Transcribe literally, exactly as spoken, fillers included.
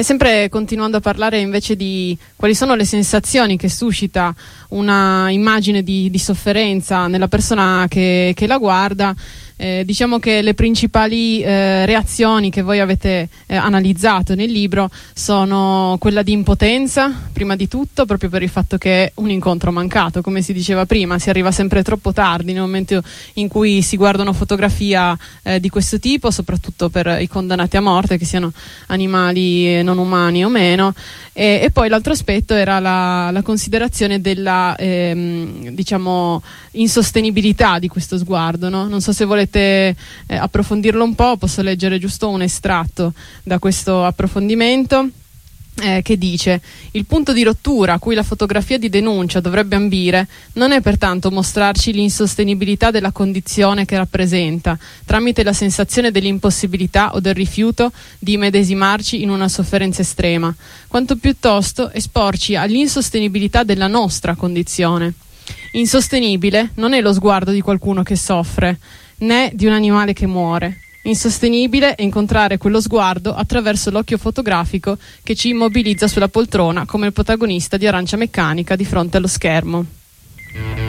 E sempre continuando a parlare invece di quali sono le sensazioni che suscita una immagine di, di sofferenza nella persona che, che la guarda, eh, diciamo che le principali eh, reazioni che voi avete eh, analizzato nel libro sono quella di impotenza, prima di tutto, proprio per il fatto che è un incontro mancato, come si diceva prima, si arriva sempre troppo tardi nel momento in cui si guarda una fotografia eh, di questo tipo, soprattutto per i condannati a morte, che siano animali non umani o meno. E, e poi l'altro aspetto era la, la considerazione della ehm, diciamo insostenibilità di questo sguardo, no? Non so se volete eh, approfondirlo un po', posso leggere giusto un estratto da questo approfondimento. Eh, che dice: il punto di rottura a cui la fotografia di denuncia dovrebbe ambire non è pertanto mostrarci l'insostenibilità della condizione che rappresenta, tramite la sensazione dell'impossibilità o del rifiuto di medesimarci in una sofferenza estrema, quanto piuttosto esporci all'insostenibilità della nostra condizione. Insostenibile non è lo sguardo di qualcuno che soffre, né di un animale che muore. Insostenibile è incontrare quello sguardo attraverso l'occhio fotografico che ci immobilizza sulla poltrona come il protagonista di Arancia Meccanica di fronte allo schermo.